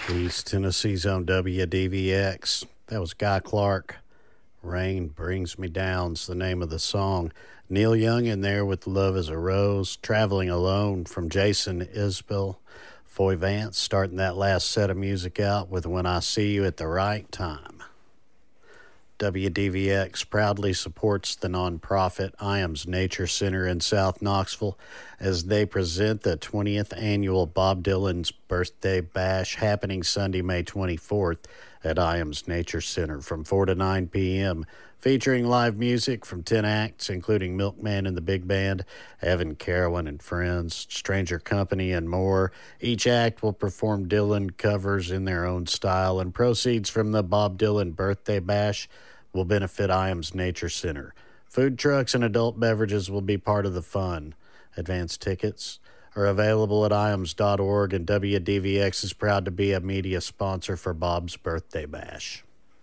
East Tennessee's own WDVX. That was Guy Clark. Rain Brings Me Down's the name of the song. Neil Young in there with Love is a Rose. Traveling Alone from Jason Isbell. Foy Vance starting that last set of music out with When I See You at the Right Time. WDVX proudly supports the nonprofit Iams Nature Center in South Knoxville as they present the 20th annual Bob Dylan's Birthday Bash happening Sunday, May 24th at Iams Nature Center from 4 to 9 p.m., featuring live music from 10 acts, including Milkman and the Big Band, Evan Carolyn and Friends, Stranger Company, and more. Each act will perform Dylan covers in their own style, and proceeds from the Bob Dylan Birthday Bash will benefit Iams Nature Center. Food trucks and adult beverages will be part of the fun. Advance tickets are available at iams.org, and WDVX is proud to be a media sponsor for Bob's Birthday Bash.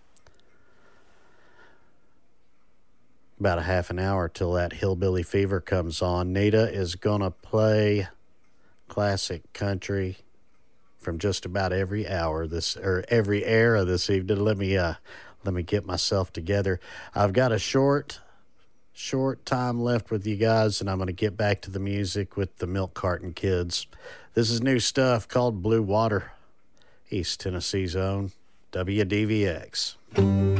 About a half an hour till that Hillbilly Fever comes on. Nita is going to play classic country from just about every hour every era this evening. Let me get myself together. I've got a short time left with you guys, and I'm going to get back to the music with the Milk Carton Kids. This is new stuff called Blue Water. East Tennessee's own WDVX.